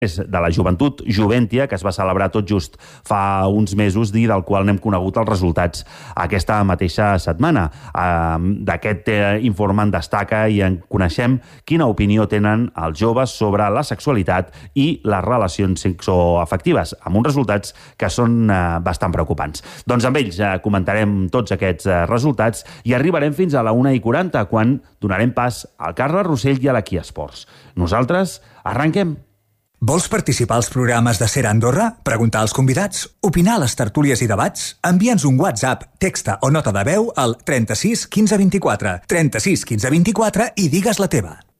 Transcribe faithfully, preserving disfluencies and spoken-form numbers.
de la Joventut Joventia, que es va celebrar tot just fa uns mesos i del qual n'hem conegut els resultats aquesta mateixa setmana. D'aquest informe en destaca i en coneixem quina opinió tenen els joves sobre la sexualitat i les relacions sexoafectives, amb uns resultats que són bastant preocupants. Doncs amb ells comentarem tots aquests resultats i arribarem fins a la una i quaranta, quan donarem pas al Carles Rossell i a la Kia Sports. Nosaltres arrenquem. Vols participar als programes de Ser Andorra? Preguntar als convidats? Opinar a les tertúlies i debats? Envia'ns un WhatsApp, texta o nota de veu al trenta-sis quinze vint-i-quatre, trenta-sis quinze vint-i-quatre i digues la teva.